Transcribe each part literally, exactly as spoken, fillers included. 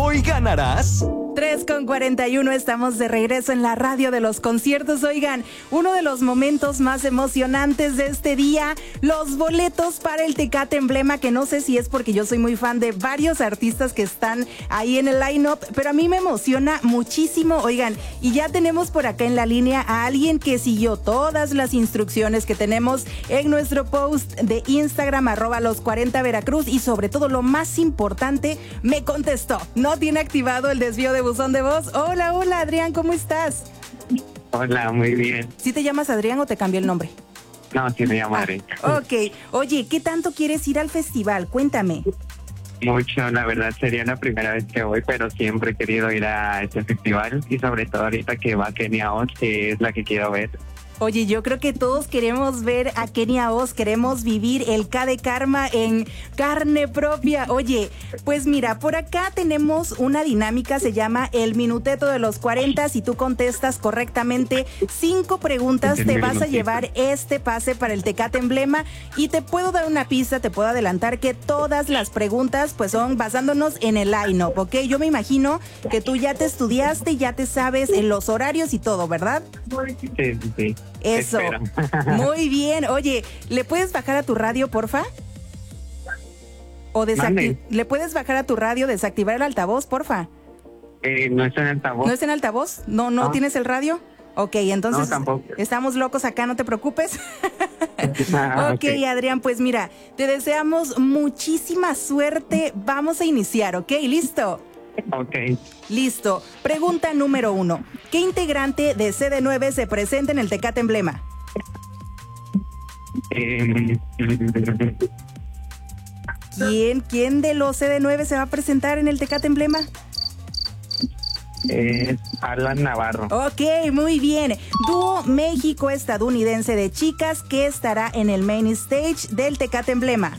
¿Hoy ganarás? tres con cuarenta y uno, estamos de regreso en la radio de los conciertos. Oigan, uno de los momentos más emocionantes de este día, los boletos para el Tecate Emblema, que no sé si es porque yo soy muy fan de varios artistas que están ahí en el line-up, pero a mí me emociona muchísimo. Oigan, y ya tenemos por acá en la línea a alguien que siguió todas las instrucciones que tenemos en nuestro post de Instagram, arroba los cuarenta Veracruz, y sobre todo lo más importante, me contestó. No tiene activado el desvío de buzón de voz. Hola, hola, Adrián, ¿cómo estás? Hola, muy bien. ¿Sí te llamas Adrián o te cambié el nombre? No, sí me llamo Adrián. Ah, ok. Oye, ¿qué tanto quieres ir al festival? Cuéntame. Mucho, la verdad sería la primera vez que voy, pero siempre he querido ir a este festival y sobre todo ahorita que va Kenia Oz, que es la que quiero ver. Oye, yo creo que todos queremos ver a Kenia Oz, queremos vivir el K de Karma en carne propia. Oye, pues mira, por acá tenemos una dinámica, se llama el Minuteto de los cuarenta. Si tú contestas correctamente cinco preguntas, te vas a llevar este pase para el Tecate Emblema. Y te puedo dar una pista, te puedo adelantar que todas las preguntas pues son basándonos en el line-up, ¿ok? Yo me imagino que tú ya te estudiaste, ya te sabes en los horarios y todo, ¿verdad? Sí, sí, sí. Eso, muy bien. Oye, ¿le puedes bajar a tu radio, porfa? O desacti- ¿Le puedes bajar a tu radio, desactivar el altavoz, porfa? Eh, no está en altavoz. ¿No está en altavoz? ¿No, no, no. tienes el radio? Ok, entonces no, tampoco. Estamos locos acá, no te preocupes. Ah, okay, ok, Adrián, pues mira, te deseamos muchísima suerte. Vamos a iniciar, ¿ok? ¿Listo? Ok. Listo. Pregunta número uno. ¿Qué integrante de C D nueve se presenta en el Tecate Emblema? Eh, ¿Quién, quién de los C D nueve se va a presentar en el Tecate Emblema? eh, Alan Navarro. Ok, muy bien. Dúo México-estadounidense de chicas que estará en el main stage del Tecate Emblema.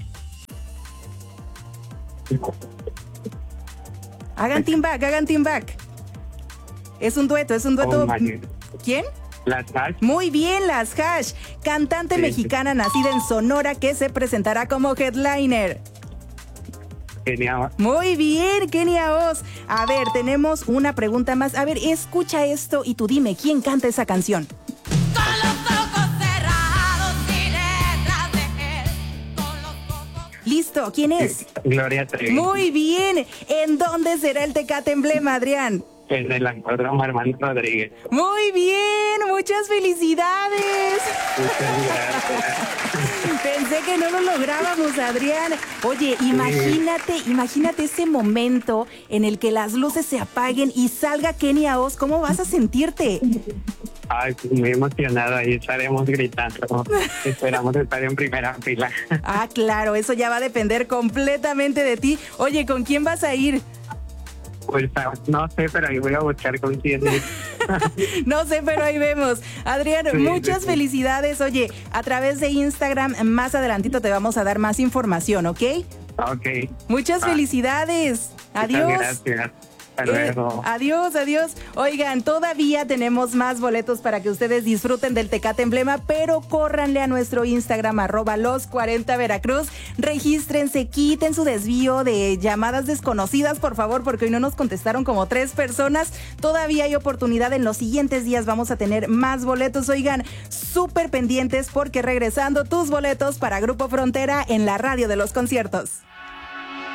Hagan team back, hagan team back. Es un dueto, es un dueto. Oh, ¿Quién? Las Hash. Muy bien, las Hash. Cantante Sí, mexicana nacida en Sonora que se presentará como headliner. Kenia Oz. Muy bien, Kenia Oz. A ver, tenemos una pregunta más. A ver, escucha esto y tú dime, ¿quién canta esa canción? Con los ojos cerrados y detrás de él, con los ojos... Listo, ¿quién es? Gloria Trevi. Muy bien. ¿En dónde será el Tecate Emblema, Adrián? En el Ancódromo Armando Rodríguez. Muy bien, muchas felicidades. Muchas gracias. Pensé que no lo lográbamos, Adrián. Oye, imagínate, imagínate ese momento en el que las luces se apaguen y salga Kenia Oz. ¿Cómo vas a sentirte? Ay, pues muy emocionado, ahí estaremos gritando. Esperamos estar en primera fila. Ah, claro, eso ya va a depender completamente de ti. Oye, ¿con quién vas a ir? Pues no sé, pero ahí voy a buscar con quién ir. No sé, pero ahí vemos. Adrián, Sí, muchas sí, sí. felicidades. Oye, a través de Instagram, más adelantito te vamos a dar más información, ¿ok? Ok. Muchas Ah, felicidades. Adiós. Muchas gracias. Hasta Eh, luego. adiós, adiós. Oigan, todavía tenemos más boletos para que ustedes disfruten del Tecate Emblema, pero córranle a nuestro Instagram, arroba los cuarenta Veracruz. Regístrense, quiten su desvío de llamadas desconocidas, por favor, porque hoy no nos contestaron como tres personas. Todavía hay oportunidad, en los siguientes días vamos a tener más boletos. Oigan, súper pendientes porque regresando tus boletos para Grupo Frontera en la radio de los conciertos.